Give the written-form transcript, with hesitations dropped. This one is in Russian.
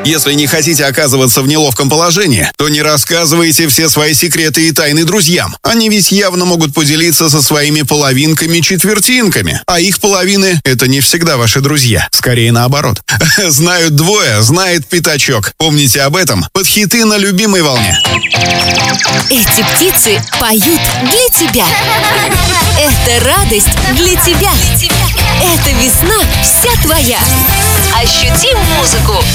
Если не хотите оказываться в неловком положении, то не рассказывайте все свои секреты и тайны друзьям. Они ведь явно могут поделиться со своими половинками-четвертинками. А их половины — это не всегда ваши друзья. Скорее наоборот. Знают двое, знает пятачок. Помните об этом под хиты на любимой волне. Эти птицы поют для тебя. Это радость для тебя. Это весна вся твоя. Ощутим музыку.